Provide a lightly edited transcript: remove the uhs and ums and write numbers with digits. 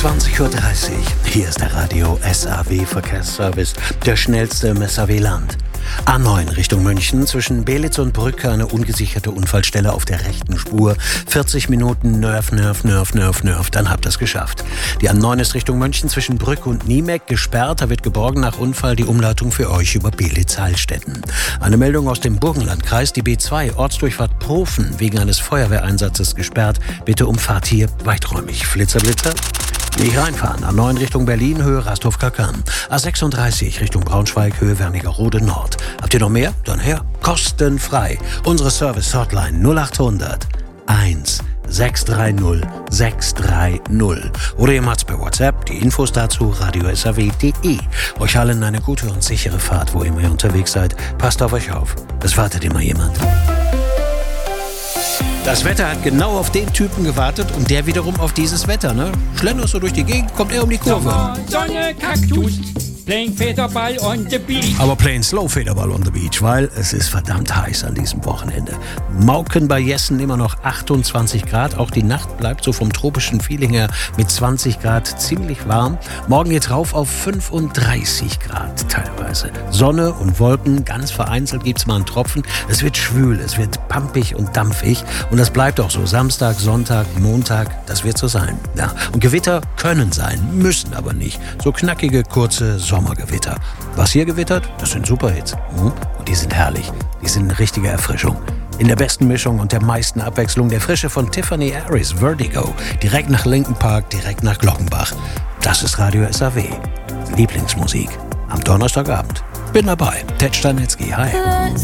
20:30 Uhr. Hier ist der Radio SAW Verkehrsservice, der schnellste im SAW-Land. A9 Richtung München, zwischen Belitz und Brücke eine ungesicherte Unfallstelle auf der rechten Spur. 40 Minuten, Nerv, dann habt ihr es geschafft. Die A9 ist Richtung München, zwischen Brücke und Niemeck gesperrt. Da wird geborgen nach Unfall die Umleitung für euch über Belitz-Heilstätten. Eine Meldung aus dem Burgenlandkreis, die B2 Ortsdurchfahrt Profen wegen eines Feuerwehreinsatzes gesperrt. Bitte umfahrt hier weiträumig. Flitzer. Nicht reinfahren. A9 Richtung Berlin, Höhe Rasthof-Kakan. A36 Richtung Braunschweig, Höhe Wernigerode Nord. Habt ihr noch mehr? Dann her. Kostenfrei. Unsere Service-Hotline 0800 1 630 630. Oder ihr macht's per WhatsApp. Die Infos dazu radiosaw.de. Euch allen eine gute und sichere Fahrt, wo immer ihr unterwegs seid. Passt auf euch auf. Es wartet immer jemand. Das Wetter hat genau auf den Typen gewartet und der wiederum auf dieses Wetter, ne? Schlenderst du durch die Gegend, kommt er um die Kurve. Sommer, Sonne, Kaktus, playing Federball on the beach. Aber playing slow Federball on the beach, weil es ist verdammt heiß an diesem Wochenende. Mauken bei Jessen immer noch 28 Grad. Auch die Nacht bleibt so vom tropischen Feeling her mit 20 Grad ziemlich warm. Morgen geht's rauf auf 35 Grad teilweise. Sonne und Wolken, ganz vereinzelt gibt's mal einen Tropfen. Es wird schwül, es wird pampig und dampfig. Und das bleibt auch so. Samstag, Sonntag, Montag, das wird so sein. Ja. Und Gewitter können sein, müssen aber nicht. So knackige, kurze Sommergewitter. Was hier gewittert, das sind Superhits. Und die sind herrlich. Die sind eine richtige Erfrischung. In der besten Mischung und der meisten Abwechslung der Frische von Tiffany Harris, Vertigo. Direkt nach Linkin Park, direkt nach Glockenbach. Das ist Radio SAW. Lieblingsmusik. Am Donnerstagabend. Bin dabei. Ted Stanitzky, hi.